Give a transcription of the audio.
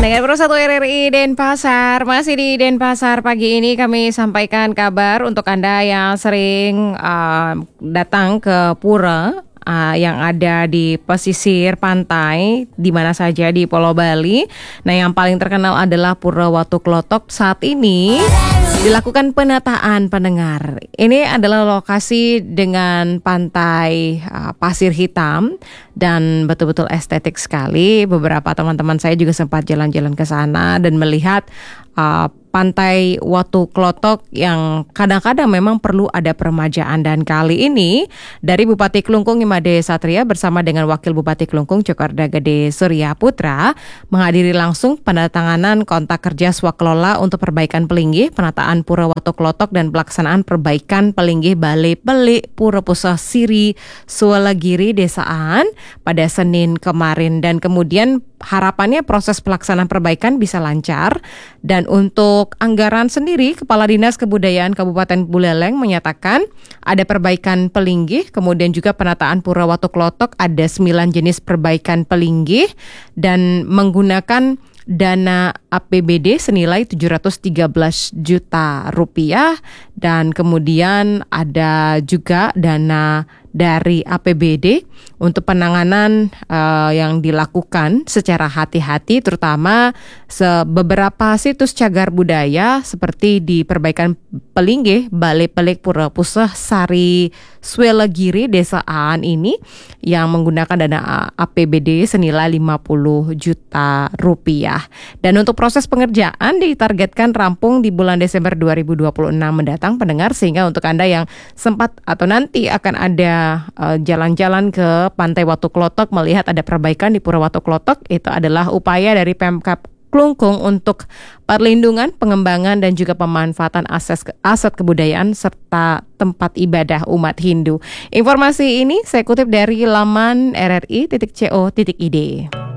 Pendengar Pro 1 RRI Denpasar, masih di Denpasar pagi ini kami sampaikan kabar untuk Anda yang sering datang ke pura yang ada di pesisir pantai di mana saja di Pulau Bali. Nah, yang paling terkenal adalah Pura Watu Klotok. Saat ini dilakukan penataan, pendengar. Ini adalah lokasi dengan pantai pasir hitam dan betul-betul estetik sekali. Beberapa teman-teman saya juga sempat jalan-jalan ke sana dan melihat pantai Watu Klotok yang kadang-kadang memang perlu ada peremajaan. Dan kali ini dari Bupati Klungkung Imade Satria bersama dengan Wakil Bupati Klungkung Cokorda Gede Surya Putra menghadiri langsung penandatanganan kontak kerja swaklola untuk perbaikan pelinggih, penataan Pura Watu Klotok dan pelaksanaan perbaikan pelinggih Balai Pelik Pura Pusah Siri Suwalagiri Desaan pada Senin kemarin. Dan kemudian harapannya proses pelaksanaan perbaikan bisa lancar. Dan untuk anggaran sendiri, Kepala Dinas Kebudayaan Kabupaten Buleleng menyatakan ada perbaikan pelinggih, kemudian juga penataan Pura Watu Klotok, ada 9 jenis perbaikan pelinggih dan menggunakan dana APBD senilai 713 juta rupiah, dan kemudian ada juga dana dari APBD untuk penanganan yang dilakukan secara hati-hati, terutama beberapa situs cagar budaya seperti di perbaikan pelinggih Balai Pelik Pura Pusah Sari Suwalagiri Desaan ini yang menggunakan dana APBD senilai 50 juta rupiah. Dan untuk proses pengerjaan ditargetkan rampung di bulan Desember 2026 mendatang, pendengar, sehingga untuk Anda yang sempat atau nanti akan ada jalan-jalan ke Pantai Watu Klotok melihat ada perbaikan di Pura Watu Klotok, itu adalah upaya dari Pemkab Klungkung untuk perlindungan, pengembangan dan juga pemanfaatan aset kebudayaan serta tempat ibadah umat Hindu. Informasi ini saya kutip dari laman rri.co.id.